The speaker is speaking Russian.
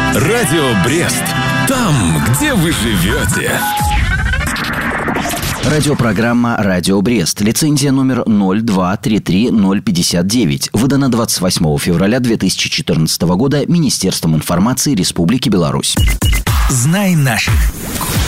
Радио Брест. Там, где вы живете. Радиопрограмма «Радио Брест». Лицензия номер 0233059. Выдана 28 февраля 2014 года Министерством информации Республики Беларусь. Знай наших.